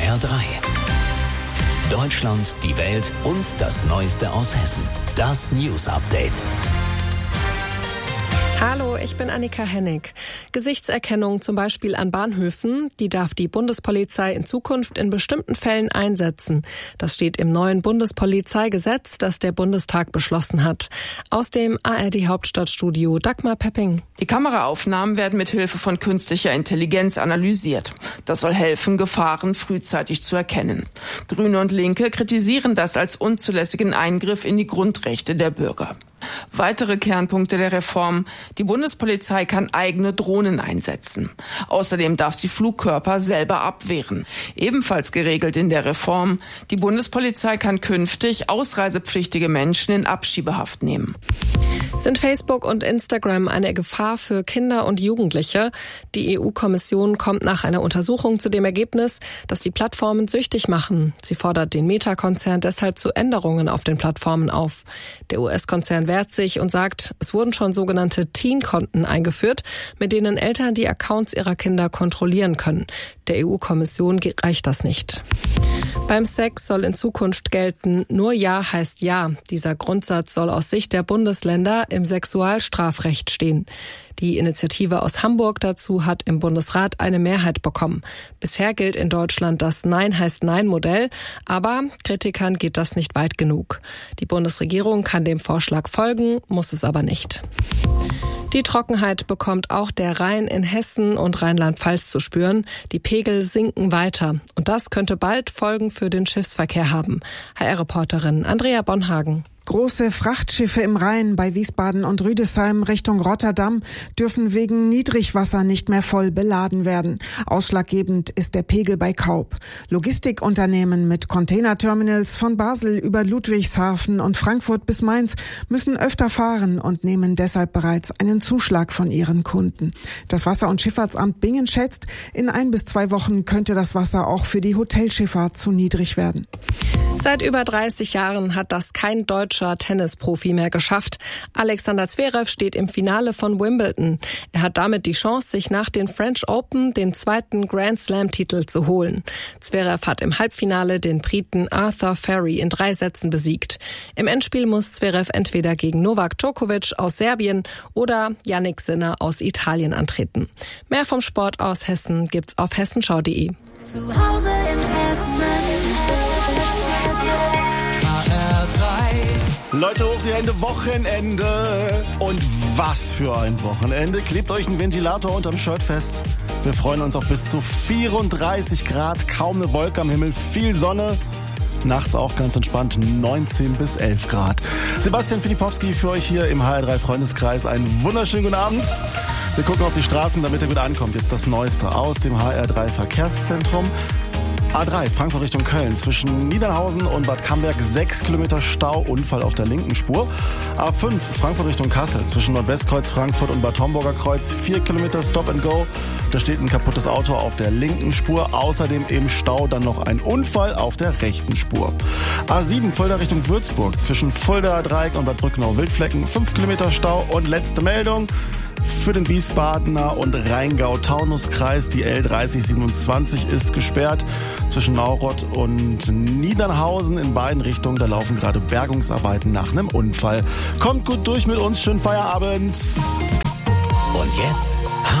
HR3. Deutschland, die Welt und das Neueste aus Hessen. Das News Update. Hallo, ich bin Annika Hennig. Gesichtserkennung zum Beispiel an Bahnhöfen, die darf die Bundespolizei in Zukunft in bestimmten Fällen einsetzen. Das steht im neuen Bundespolizeigesetz, das der Bundestag beschlossen hat. Aus dem ARD-Hauptstadtstudio Dagmar Pepping. Die Kameraaufnahmen werden mit Hilfe von künstlicher Intelligenz analysiert. Das soll helfen, Gefahren frühzeitig zu erkennen. Grüne und Linke kritisieren das als unzulässigen Eingriff in die Grundrechte der Bürger. Weitere Kernpunkte der Reform: Die Bundespolizei kann eigene Drohnen einsetzen. Außerdem darf sie Flugkörper selber abwehren. Ebenfalls geregelt in der Reform: Die Bundespolizei kann künftig ausreisepflichtige Menschen in Abschiebehaft nehmen. Sind Facebook und Instagram eine Gefahr für Kinder und Jugendliche? Die EU-Kommission kommt nach einer Untersuchung zu dem Ergebnis, dass die Plattformen süchtig machen. Sie fordert den Meta-Konzern deshalb zu Änderungen auf den Plattformen auf. Der US-Konzern wehrt sich und sagt, es wurden schon sogenannte Teen-Konten eingeführt, mit denen Eltern die Accounts ihrer Kinder kontrollieren können. Der EU-Kommission reicht das nicht. Beim Sex soll in Zukunft gelten, nur Ja heißt Ja. Dieser Grundsatz soll aus Sicht der Bundesländer im Sexualstrafrecht stehen. Die Initiative aus Hamburg dazu hat im Bundesrat eine Mehrheit bekommen. Bisher gilt in Deutschland das Nein heißt Nein-Modell, aber Kritikern geht das nicht weit genug. Die Bundesregierung kann dem Vorschlag folgen, muss es aber nicht. Die Trockenheit bekommt auch der Rhein in Hessen und Rheinland-Pfalz zu spüren. Die Pegel sinken weiter. Und das könnte bald Folgen für den Schiffsverkehr haben. HR-Reporterin Andrea Bonhagen. Große Frachtschiffe im Rhein bei Wiesbaden und Rüdesheim Richtung Rotterdam dürfen wegen Niedrigwasser nicht mehr voll beladen werden. Ausschlaggebend ist der Pegel bei Kaub. Logistikunternehmen mit Containerterminals von Basel über Ludwigshafen und Frankfurt bis Mainz müssen öfter fahren und nehmen deshalb bereits einen Zuschlag von ihren Kunden. Das Wasser- und Schifffahrtsamt Bingen schätzt, in 1 bis 2 Wochen könnte das Wasser auch für die Hotelschifffahrt zu niedrig werden. Seit über 30 Jahren hat das kein deutscher Tennisprofi mehr geschafft. Alexander Zverev steht im Finale von Wimbledon. Er hat damit die Chance, sich nach den French Open den 2. Grand Slam-Titel zu holen. Zverev hat im Halbfinale den Briten Arthur Ferry in 3 Sätzen besiegt. Im Endspiel muss Zverev entweder gegen Novak Djokovic aus Serbien oder Jannik Sinner aus Italien antreten. Mehr vom Sport aus Hessen gibt's auf hessenschau.de. Zu Hause in Hessen. Leute, hoch die Hände, Wochenende. Und was für ein Wochenende. Klebt euch ein Ventilator unterm Shirt fest. Wir freuen uns auf bis zu 34 Grad, kaum eine Wolke am Himmel, viel Sonne. Nachts auch ganz entspannt 19 bis 11 Grad. Sebastian Filipowski für euch hier im HR3 Freundeskreis. Einen wunderschönen guten Abend. Wir gucken auf die Straßen, damit ihr gut ankommt. Jetzt das Neueste aus dem HR3 Verkehrszentrum. A3, Frankfurt Richtung Köln, zwischen Niedernhausen und Bad Camberg 6 Kilometer Stau, Unfall auf der linken Spur. A5, Frankfurt Richtung Kassel, zwischen Nordwestkreuz Frankfurt und Bad Homburger Kreuz 4 Kilometer Stop and Go. Da steht ein kaputtes Auto auf der linken Spur. Außerdem im Stau dann noch ein Unfall auf der rechten Spur. A7, Fulda Richtung Würzburg, zwischen Fulda Dreieck und Bad Brückenau-Wildflecken 5 Kilometer Stau. Und letzte Meldung für den Wiesbadener und Rheingau-Taunus-Kreis. Die L3027 ist gesperrt zwischen Naurod und Niedernhausen in beiden Richtungen. Da laufen gerade Bergungsarbeiten nach einem Unfall. Kommt gut durch mit uns, schönen Feierabend. Und jetzt